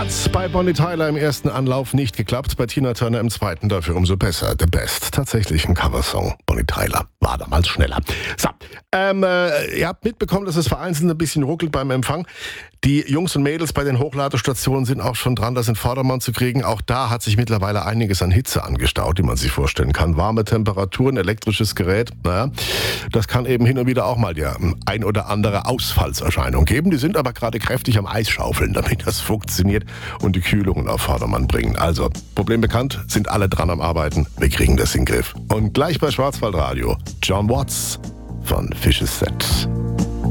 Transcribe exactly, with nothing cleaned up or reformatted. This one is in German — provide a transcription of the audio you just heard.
Hat bei Bonnie Tyler im ersten Anlauf nicht geklappt, bei Tina Turner im zweiten dafür umso besser. The Best, tatsächlich ein Coversong. Bonnie Tyler war damals schneller. So, ähm, äh, ihr habt mitbekommen, dass es vereinzelt ein bisschen ruckelt beim Empfang. Die Jungs und Mädels bei den Hochladestationen sind auch schon dran, das in Vordermann zu kriegen. Auch da hat sich mittlerweile einiges an Hitze angestaut, die man sich vorstellen kann. Warme Temperaturen, elektrisches Gerät, naja, das kann eben hin und wieder auch mal die ein oder andere Ausfallserscheinung geben. Die sind aber gerade kräftig am Eisschaufeln, damit das funktioniert und die Kühlungen auf Vordermann bringen. Also, Problem bekannt, sind alle dran am Arbeiten. Wir kriegen das in den Griff. Und gleich bei Schwarzwaldradio, John Watts von Fishes Set.